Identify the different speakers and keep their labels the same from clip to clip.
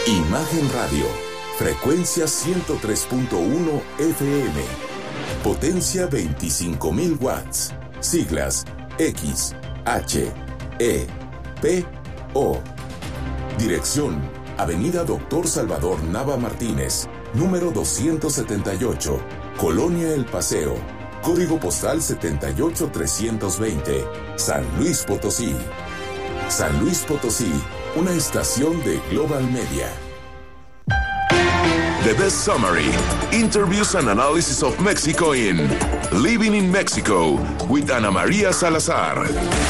Speaker 1: Imagen Radio, frecuencia 103.1 FM, potencia 25.000 watts, siglas X, H, E, P, O. Dirección, Avenida Dr. Salvador Nava Martínez, número 278, Colonia El Paseo, código postal 78320, San Luis Potosí. San Luis Potosí, una estación de Global Media.
Speaker 2: The Best Summary, interviews and analysis of Mexico in Living in Mexico with Ana María Salazar.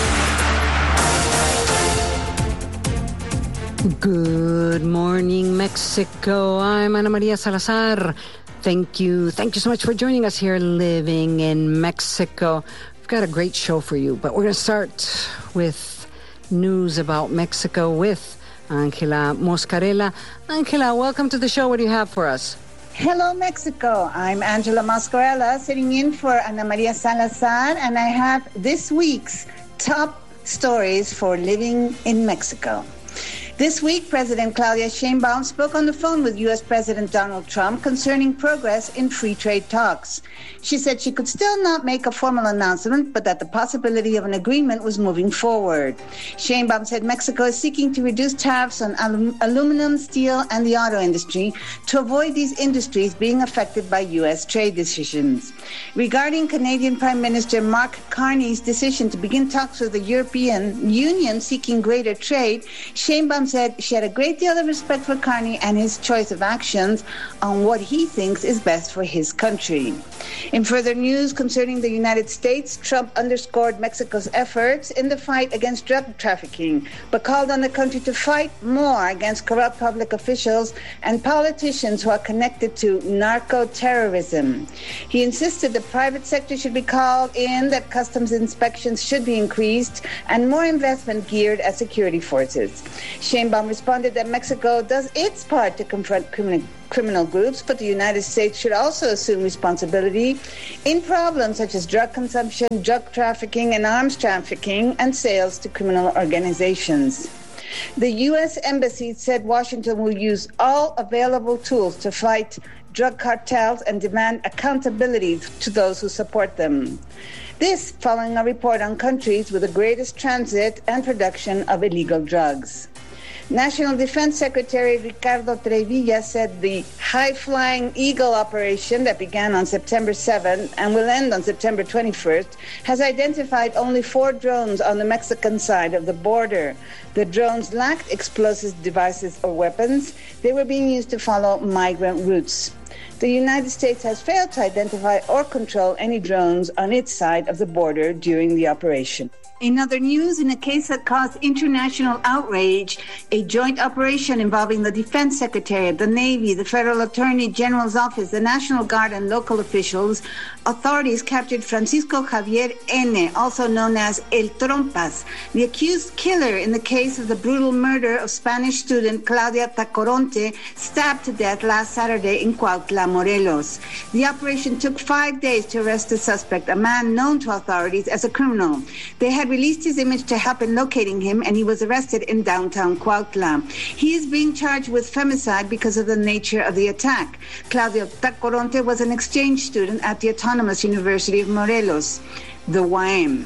Speaker 3: Good morning, Mexico. I'm Ana María Salazar. Thank you so much for joining us here, Living in Mexico. We've got a great show for you, but we're going to start with news about Mexico with Angela Moscarella. Angela, welcome to the show. What do you have for us?
Speaker 4: Hello, Mexico. I'm Angela Moscarella, sitting in for Ana Maria Salazar, and I have this week's top stories for Living in Mexico. This week, President Claudia Sheinbaum spoke on the phone with U.S. President Donald Trump concerning progress in free trade talks. She said she could still not make a formal announcement, but that the possibility of an agreement was moving forward. Sheinbaum said Mexico is seeking to reduce tariffs on aluminum, steel, and the auto industry to avoid these industries being affected by U.S. trade decisions. Regarding Canadian Prime Minister Mark Carney's decision to begin talks with the European Union seeking greater trade, Sheinbaum said she had a great deal of respect for Carney and his choice of actions on what he thinks is best for his country. In further news concerning the United States, Trump underscored Mexico's efforts in the fight against drug trafficking, but called on the country to fight more against corrupt public officials and politicians who are connected to narco-terrorism. He insisted the private sector should be called in, that customs inspections should be increased, and more investment geared at security forces. Sheinbaum responded that Mexico does its part to confront criminal groups, but the United States should also assume responsibility in problems such as drug consumption, drug trafficking, and arms trafficking, and sales to criminal organizations. The U.S. Embassy said Washington will use all available tools to fight drug cartels and demand accountability to those who support them. This following a report on countries with the greatest transit and production of illegal drugs. National Defense Secretary Ricardo Trevilla said the high-flying Eagle operation that began on September 7th and will end on September 21st has identified only 4 drones on the Mexican side of the border. The drones lacked explosive devices or weapons. They were being used to follow migrant routes. The United States has failed to identify or control any drones on its side of the border during the operation. In other news, in a case that caused international outrage, a joint operation involving the Defense Secretariat, the Navy, the Federal Attorney General's Office, the National Guard, and local officials, authorities captured Francisco Javier N., also known as El Trompas, the accused killer in the case of the brutal murder of Spanish student Claudia Tacoronte, stabbed to death last Saturday in Cuautla, Morelos. The operation took 5 days to arrest the suspect, a man known to authorities as a criminal. They had released his image to help in locating him, and he was arrested in downtown Cuautla. He is being charged with femicide because of the nature of the attack. Claudia Tacoronte was an exchange student at the Autonomous University of Morelos, the UAM.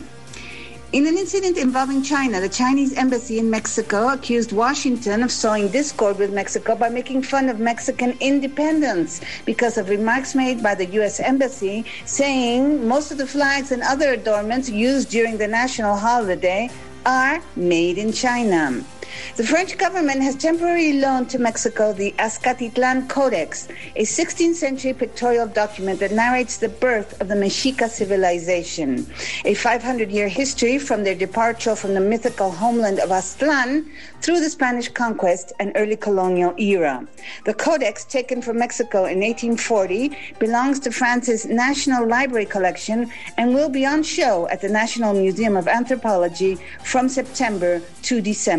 Speaker 4: In an incident involving China, the Chinese embassy in Mexico accused Washington of sowing discord with Mexico by making fun of Mexican independence because of remarks made by the U.S. embassy saying most of the flags and other adornments used during the national holiday are made in China. The French government has temporarily loaned to Mexico the Azcatitlan Codex, a 16th century pictorial document that narrates the birth of the Mexica civilization, a 500-year history from their departure from the mythical homeland of Aztlan through the Spanish conquest and early colonial era. The Codex, taken from Mexico in 1840, belongs to France's National Library collection and will be on show at the National Museum of Anthropology from September to December.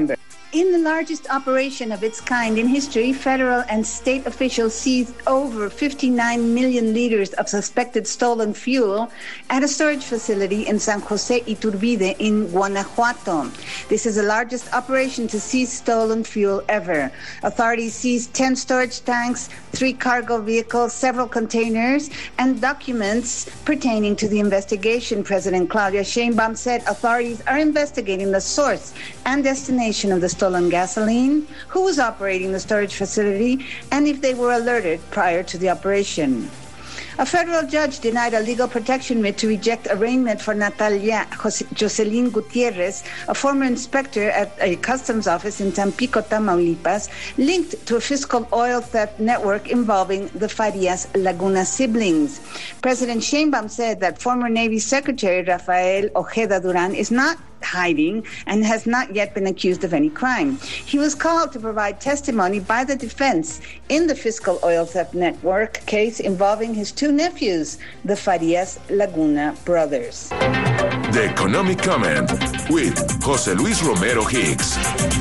Speaker 4: In the largest operation of its kind in history, federal and state officials seized over 59 million liters of suspected stolen fuel at a storage facility in San Jose Iturbide in Guanajuato. This is the largest operation to seize stolen fuel ever. Authorities seized 10 storage tanks, 3 cargo vehicles, several containers, and documents pertaining to the investigation. President Claudia Sheinbaum said authorities are investigating the source and destination of the stolen gasoline, who was operating the storage facility, and if they were alerted prior to the operation. A federal judge denied a legal protection writ to reject arraignment for Natalia Jocelyn Gutierrez, a former inspector at a customs office in Tampico, Tamaulipas, linked to a fiscal oil theft network involving the Farias Laguna siblings. President Sheinbaum said that former Navy Secretary Rafael Ojeda Duran is not hiding and has not yet been accused of any crime. He was called to provide testimony by the defense in the fiscal oil theft network case involving his 2 nephews, the Farias Laguna brothers.
Speaker 2: The Economic Comment with Jose Luis Romero Hicks.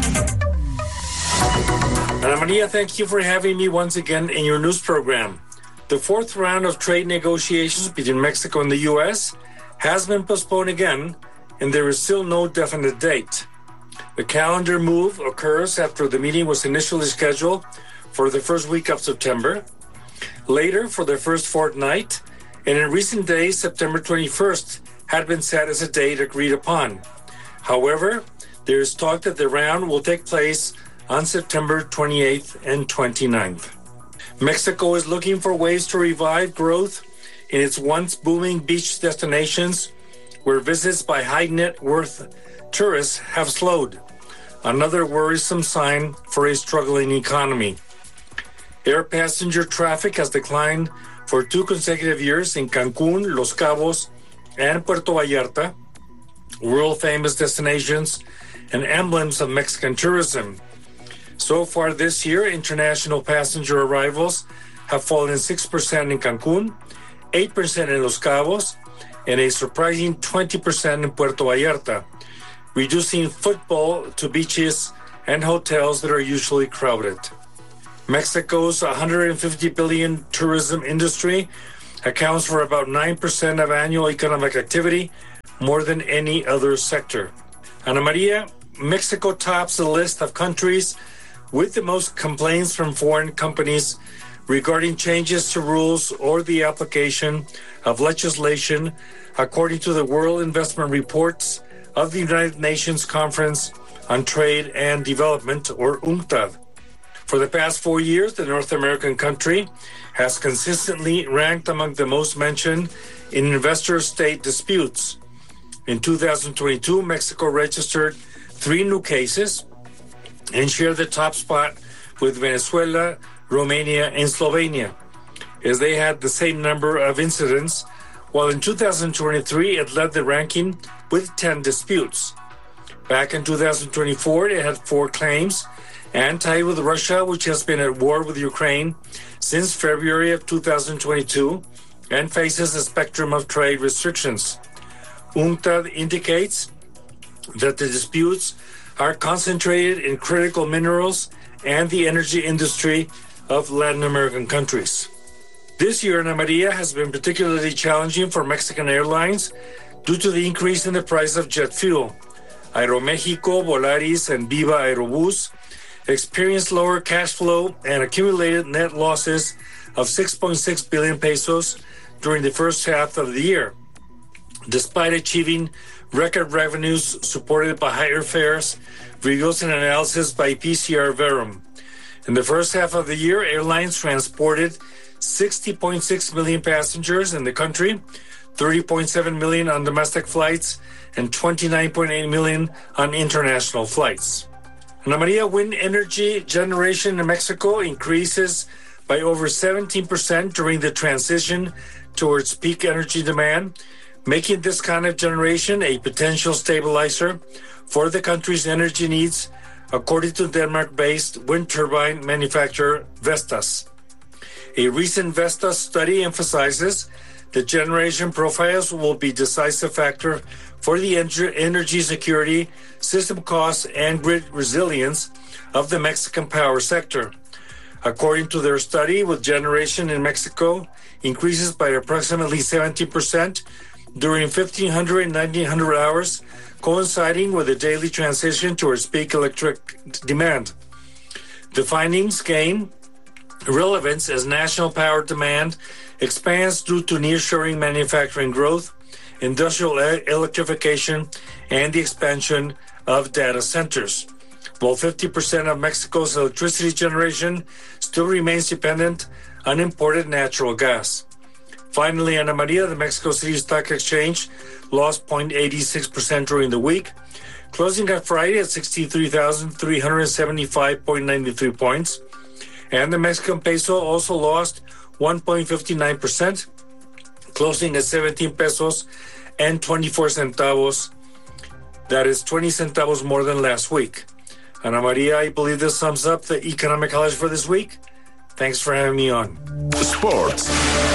Speaker 5: Ana Maria, thank you for having me once again in your news program. The 4th round of trade negotiations between Mexico and the U.S. has been postponed again, and there is still no definite date. The calendar move occurs after the meeting was initially scheduled for the first week of September, later for the first fortnight, and in recent days, September 21st had been set as a date agreed upon. However, there is talk that the round will take place on September 28th and 29th. Mexico is looking for ways to revive growth in its once booming beach destinations, where visits by high net worth tourists have slowed, another worrisome sign for a struggling economy. Air passenger traffic has declined for 2 consecutive years in Cancun, Los Cabos, and Puerto Vallarta, world-famous destinations and emblems of Mexican tourism. So far this year, international passenger arrivals have fallen 6% in Cancun, 8% in Los Cabos, and a surprising 20% in Puerto Vallarta, reducing footfall to beaches and hotels that are usually crowded. Mexico's $150 billion tourism industry accounts for about 9% of annual economic activity, more than any other sector. Ana Maria, Mexico tops the list of countries with the most complaints from foreign companies regarding changes to rules or the application of legislation, according to the World Investment Reports of the United Nations Conference on Trade and Development, or UNCTAD. For the past 4 years, the North American country has consistently ranked among the most mentioned in investor-state disputes. In 2022, Mexico registered 3 new cases and shared the top spot with Venezuela, Romania, and Slovenia, as they had the same number of incidents, while in 2023 it led the ranking with 10 disputes. Back in 2024, it had 4 claims, and tied with Russia, which has been at war with Ukraine since February of 2022 and faces a spectrum of trade restrictions. UNCTAD indicates that the disputes are concentrated in critical minerals and the energy industry of Latin American countries. This year, Ana Maria, has been particularly challenging for Mexican airlines due to the increase in the price of jet fuel. Aeroméxico, Volaris, and Viva Aerobus experienced lower cash flow and accumulated net losses of 6.6 billion pesos during the first half of the year, despite achieving record revenues supported by higher fares, reveals an analysis by PCR Verum. In the first half of the year, airlines transported 60.6 million passengers in the country, 30.7 million on domestic flights, and 29.8 million on international flights. Ana Maria, wind energy generation in Mexico increases by over 17% during the transition towards peak energy demand, making this kind of generation a potential stabilizer for the country's energy needs, according to Denmark-based wind turbine manufacturer Vestas. A recent Vestas study emphasizes the generation profiles will be a decisive factor for the energy security, system costs, and grid resilience of the Mexican power sector. According to their study, with generation in Mexico increases by approximately 17% during 1,500 and 1,900 hours, coinciding with the daily transition towards peak electric demand. The findings gain relevance as national power demand expands due to nearshoring manufacturing growth, industrial electrification, and the expansion of data centers. While 50% of Mexico's electricity generation still remains dependent on imported natural gas. Finally, Ana Maria, the Mexico City Stock Exchange lost 0.86% during the week, closing on Friday at 63,375.93 points. And the Mexican peso also lost 1.59%, closing at 17 pesos and 24 centavos. That is 20 centavos more than last week. Ana Maria, I believe this sums up the economic highlights for this week. Thanks for having me on.
Speaker 2: Sports.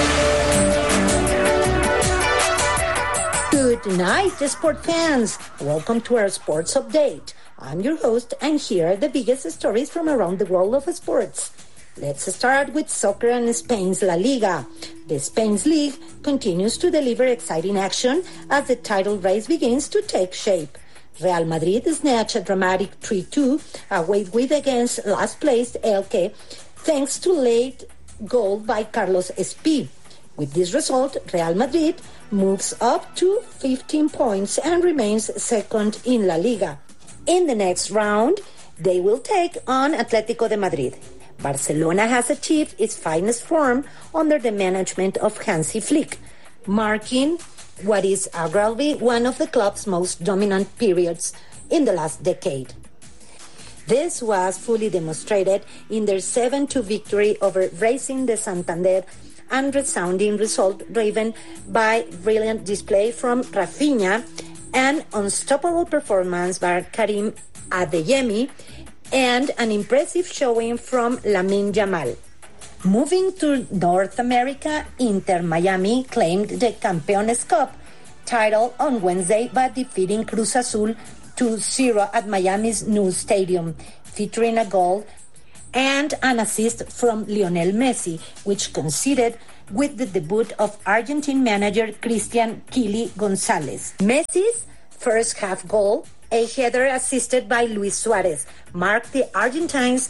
Speaker 6: Good night, sport fans. Welcome to our sports update. I'm your host, and here are the biggest stories from around the world of sports. Let's start with soccer and Spain's La Liga. The Spain's league continues to deliver exciting action as the title race begins to take shape. Real Madrid snatched a dramatic 3-2 away win against last-placed Elche, thanks to late goal by Carlos Espí. With this result, Real Madrid moves up to 15 points and remains second in La Liga. In the next round, they will take on Atlético de Madrid. Barcelona has achieved its finest form under the management of Hansi Flick, marking what is arguably one of the club's most dominant periods in the last decade. This was fully demonstrated in their 7-2 victory over Racing de Santander, and resounding result driven by brilliant display from Rafinha and unstoppable performance by Karim Adeyemi and an impressive showing from Lamine Yamal. Moving to North America, Inter Miami claimed the Campeones Cup title on Wednesday by defeating Cruz Azul 2-0 at Miami's new stadium, featuring a goal and an assist from Lionel Messi, which coincided with the debut of Argentine manager Christian Kili Gonzalez. Messi's first half goal, a header assisted by Luis Suarez, marked the Argentines'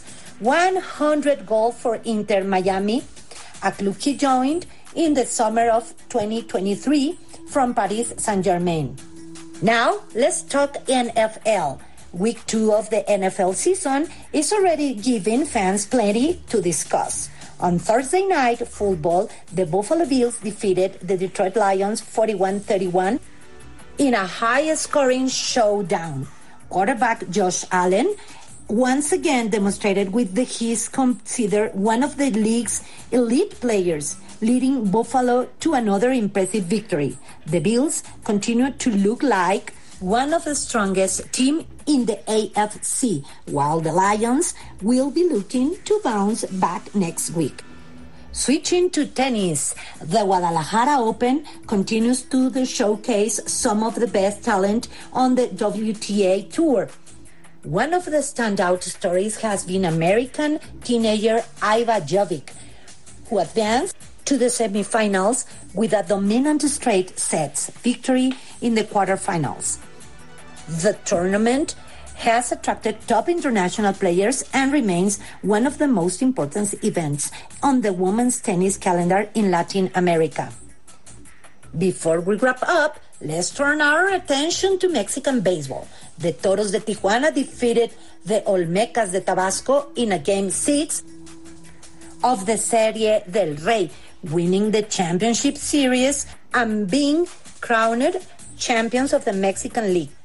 Speaker 6: 100th goal for Inter Miami, a club he joined in the summer of 2023 from Paris Saint-Germain. Now, let's talk NFL. Week 2 of the NFL season is already giving fans plenty to discuss. On Thursday night football, the Buffalo Bills defeated the Detroit Lions 41-31 in a high-scoring showdown. Quarterback Josh Allen once again demonstrated with he's considered one of the league's elite players, leading Buffalo to another impressive victory. The Bills continue to look like one of the strongest teams in the AFC, while the Lions will be looking to bounce back next week. Switching to tennis, the Guadalajara Open continues to showcase some of the best talent on the WTA Tour. One of the standout stories has been American teenager Iva Jovic, who advanced to the semifinals with a dominant straight sets victory in the quarterfinals. The tournament has attracted top international players and remains one of the most important events on the women's tennis calendar in Latin America. Before we wrap up, let's turn our attention to Mexican baseball. The Toros de Tijuana defeated the Olmecas de Tabasco in a Game 6 of the Serie del Rey, winning the championship series and being crowned champions of the Mexican League.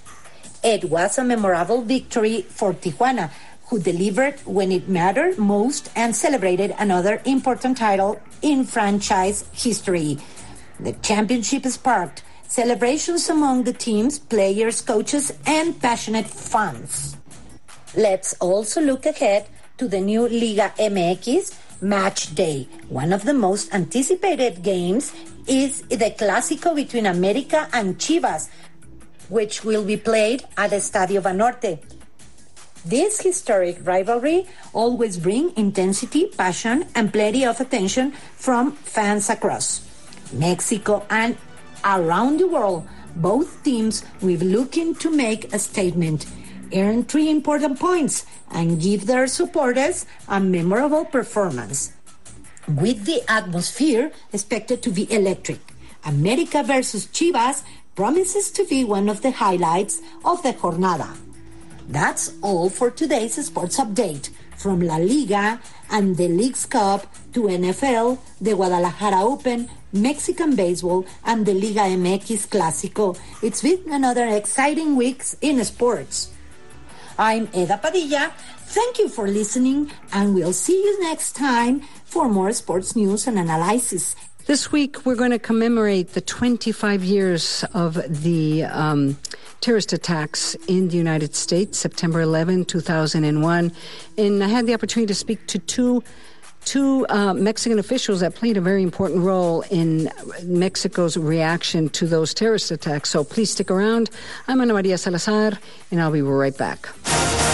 Speaker 6: It was a memorable victory for Tijuana, who delivered when it mattered most and celebrated another important title in franchise history. The championship sparked celebrations among the teams, players, coaches, and passionate fans. Let's also look ahead to the new Liga MX, Match day. One of the most anticipated games is the Clásico between America and Chivas, which will be played at Estadio Banorte. This historic rivalry always brings intensity, passion, and plenty of attention from fans across Mexico and around the world. Both teams will be looking to make a statement, earn 3 important points, and give their supporters a memorable performance. With the atmosphere expected to be electric, America versus Chivas promises to be one of the highlights of the jornada. That's all for today's sports update. From La Liga and the Leagues Cup to NFL, the Guadalajara Open, Mexican baseball, and the Liga MX Clásico, it's been another exciting week in sports. I'm Eda Padilla. Thank you for listening, and we'll see you next time for more sports news and analysis.
Speaker 3: This week, we're going to commemorate the 25 years of the terrorist attacks in the United States, September 11, 2001. And I had the opportunity to speak to two Mexican officials that played a very important role in Mexico's reaction to those terrorist attacks. So please stick around. I'm Ana Maria Salazar, and I'll be right back.